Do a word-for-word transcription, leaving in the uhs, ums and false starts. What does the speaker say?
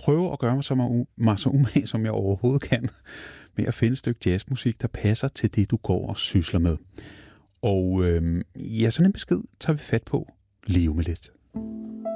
prøve at gøre mig så, mig, mig så umage, som jeg overhovedet kan, med at finde et stykke jazzmusik, der passer til det, du går og sysler med. Og øh, ja, sådan en besked tager vi fat på lige om lidt.